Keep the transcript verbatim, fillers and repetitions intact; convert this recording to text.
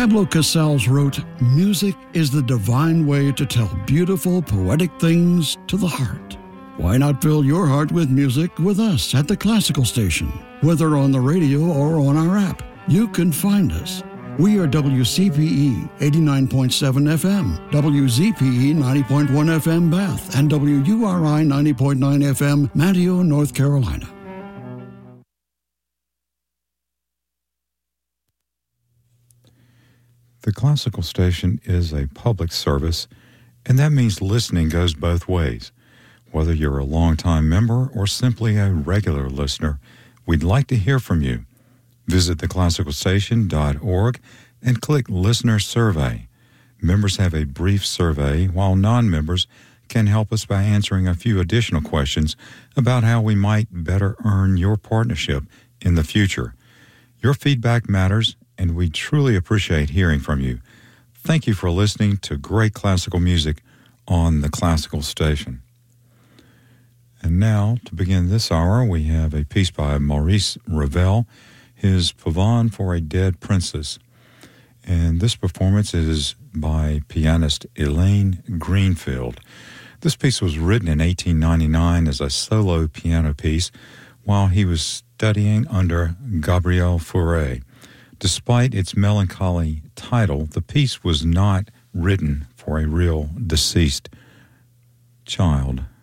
Pablo Casals wrote, "Music is the divine way to tell beautiful, poetic things to the heart." Why not fill your heart with music with us at the Classical Station? Whether on the radio or on our app, you can find us. We are W C P E eighty-nine point seven F M, W Z P E ninety point one F M Bath, and W U R I ninety point nine F M Manteo, North Carolina. The Classical Station is a public service, and that means listening goes both ways. Whether you're a longtime member or simply a regular listener, we'd like to hear from you. Visit the classical station dot org and click Listener Survey. Members have a brief survey, while non-members can help us by answering a few additional questions about how we might better earn your partnership in the future. Your feedback matters, and we truly appreciate hearing from you. Thank you for listening to great classical music on the Classical Station. And now, to begin this hour, we have a piece by Maurice Ravel, his Pavane for a Dead Princess. And this performance is by pianist Elaine Greenfield. This piece was written in eighteen ninety-nine as a solo piano piece while he was studying under Gabriel Fauré. Despite its melancholy title, the piece was not written for a real deceased child.